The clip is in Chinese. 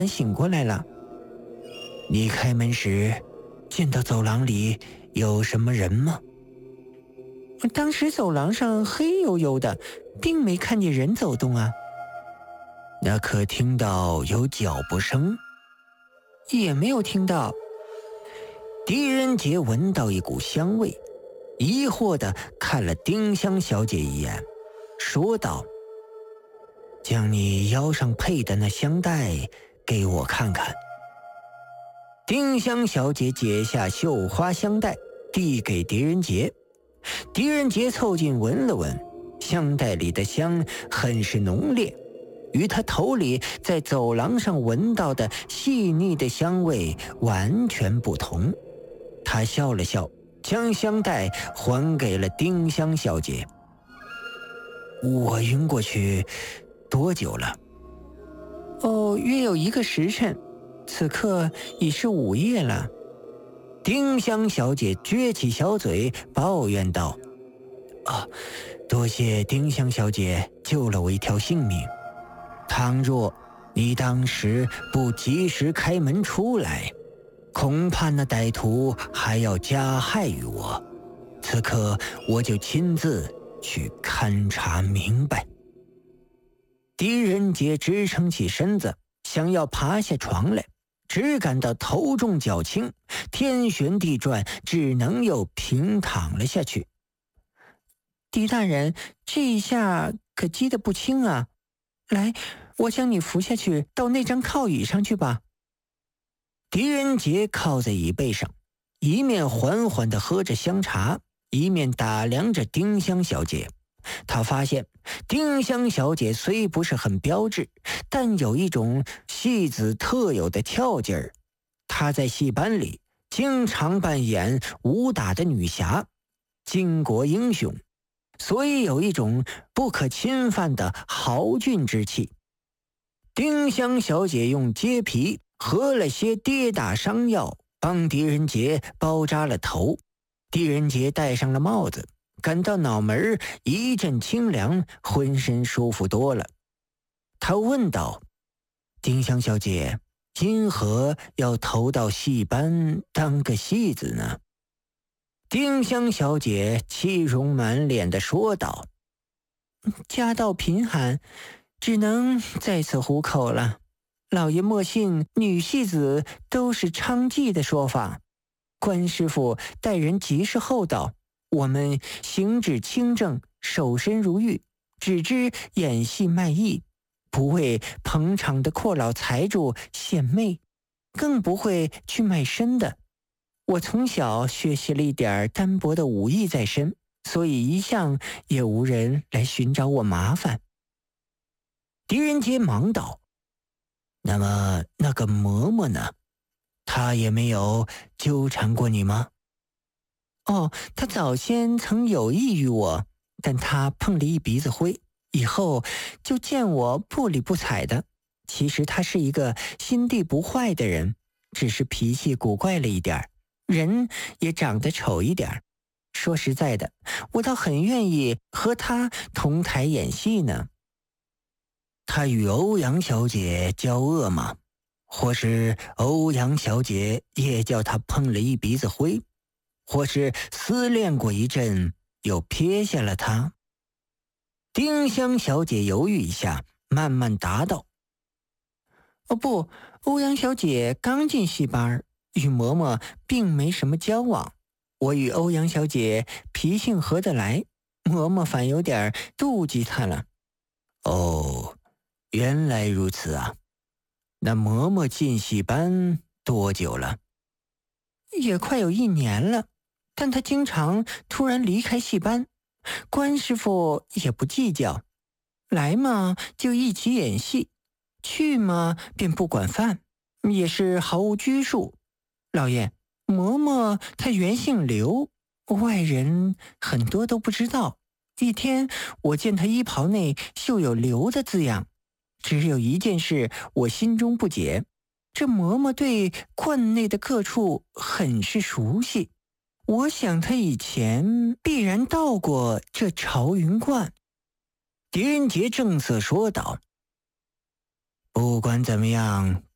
醒过来了。你开门时见到走廊里有什么人吗？当时走廊上黑黝黝的，并没看见人走动啊。那可听到有脚步声？也没有听到。狄仁杰闻到一股香味，疑惑地看了丁香小姐一眼，说道：将你腰上佩的那香带给我看看。丁香小姐解下绣花香带，递给狄仁杰。狄仁杰凑近闻了闻，香袋里的香很是浓烈，与他头里在走廊上闻到的细腻的香味完全不同。他笑了笑，将香袋还给了丁香小姐。我晕过去多久了？约有1个时辰，此刻已是午夜了。丁香小姐撅起小嘴抱怨道：多谢丁香小姐救了我一条性命，倘若你当时不及时开门出来，恐怕那歹徒还要加害于我，此刻我就亲自去勘察明白。狄仁杰支撑起身子，想要爬下床来，只感到头重脚轻，天旋地转，只能又平躺了下去。狄大人，这一下可击得不轻啊！来，我将你扶下去，到那张靠椅上去吧。狄仁杰靠在椅背上，一面缓缓地喝着香茶，一面打量着丁香小姐。他发现丁香小姐虽不是很标致，但有一种戏子特有的跳劲儿。她在戏班里经常扮演武打的女侠、巾帼英雄，所以有一种不可侵犯的豪俊之气。丁香小姐用秸皮喝了些跌打伤药，帮狄仁杰包扎了头。狄仁杰戴上了帽子，感到脑门一阵清凉，浑身舒服多了。他问道：丁香小姐，因何要投到戏班当个戏子呢？丁香小姐气容满脸地说道：家道贫寒，只能在此糊口了。老爷莫信女戏子都是娼妓的说法，关师傅待人极是厚道，我们行止清正，守身如玉，只知演戏卖艺，不为捧场的阔老财主献媚，更不会去卖身的。我从小学习了一点单薄的武艺在身，所以一向也无人来寻找我麻烦。狄仁杰忙道：那么那个嬷嬷呢？她也没有纠缠过你吗？她早先曾有意于我，但她碰了一鼻子灰，以后就见我不理不睬的。其实她是一个心地不坏的人，只是脾气古怪了一点，人也长得丑一点。说实在的，我倒很愿意和她同台演戏呢。她与欧阳小姐交恶吗？或是欧阳小姐也叫她碰了一鼻子灰？或是思恋过一阵，又撇下了他？丁香小姐犹豫一下，慢慢答道：不，欧阳小姐刚进戏班，与嬷嬷并没什么交往。我与欧阳小姐脾性合得来，嬷嬷反有点妒忌她了。原来如此啊。那嬷嬷进戏班多久了？也快有1年了，但她经常突然离开戏班，关师傅也不计较，来嘛就一起演戏，去嘛便不管饭，也是毫无拘束。老爷，嬷嬷她原姓刘，外人很多都不知道。一天我见她衣袍内绣有刘的字样，只有一件事我心中不解，这嬷嬷对冠内的各处很是熟悉，我想她以前必然到过这朝云观。狄仁杰正色说道：不管怎么样，